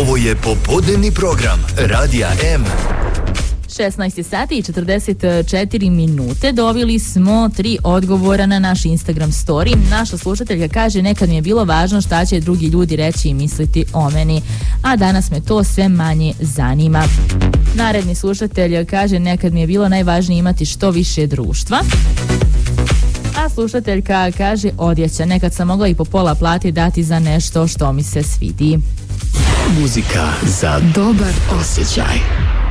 Ovo je popodnevni program Radija M. 16 sati i 44 minute. Dobili smo 3 odgovora na naš Instagram story. Naša slušateljka kaže: nekad mi je bilo važno šta će drugi ljudi reći i misliti o meni, a danas me to sve manje zanima. Naredni slušatelj kaže: nekad mi je bilo najvažnije imati što više društva. A slušateljka kaže: odjeća, nekad sam mogla i po pola plati dati za nešto što mi se svidi. Muzika za dobar osjećaj.